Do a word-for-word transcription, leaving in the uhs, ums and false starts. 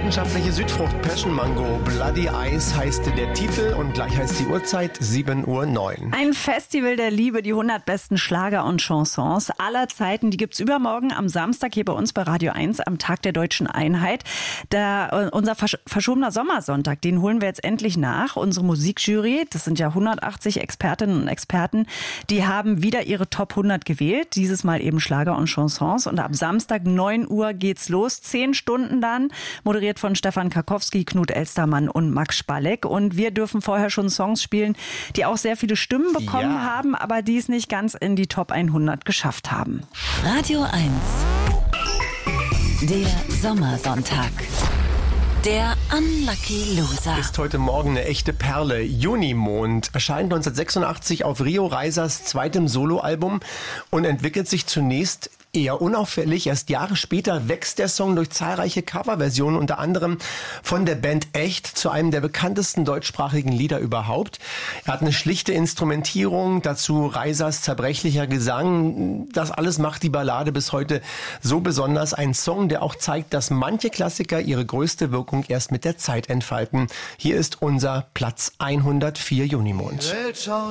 leidenschaftliche Südfrucht Passion Mango. Bloody Eyes heißt der Titel und gleich heißt die Uhrzeit sieben Uhr neun. Ein Festival der Liebe, die hundert besten Schlager und Chansons aller Zeiten. Die gibt's übermorgen am Samstag hier bei uns bei Radio eins am Tag der Deutschen Einheit. Da, unser versch- verschobener Sommersonntag, den holen wir jetzt endlich nach. Unsere Musikjury, das sind ja hundertachtzig Expertinnen und Experten, die haben wieder ihre Top hundert gewählt. Dieses Mal eben Schlager und Chansons. Und ab Samstag neun Uhr geht's los. Zehn Stunden dann. Moderiert von Stefan Karkowski, Knut Elstermann und Max Spalleck. Und wir dürfen vorher schon Songs spielen, die auch sehr viele Stimmen bekommen Ja. haben, aber die es nicht ganz in die Top hundert geschafft haben. Radio eins. Der Sommersonntag. Der Unlucky Loser. Ist heute Morgen eine echte Perle. Junimond erscheint neunzehnhundertsechsundachtzig auf Rio Reisers zweitem Soloalbum und entwickelt sich zunächst eher unauffällig. Erst Jahre später wächst der Song durch zahlreiche Coverversionen, unter anderem von der Band Echt, zu einem der bekanntesten deutschsprachigen Lieder überhaupt. Er hat eine schlichte Instrumentierung, dazu Reisers zerbrechlicher Gesang. Das alles macht die Ballade bis heute so besonders. Ein Song, der auch zeigt, dass manche Klassiker ihre größte Wirkung erst mit der Zeit entfalten. Hier ist unser Platz hundertvier Junimond.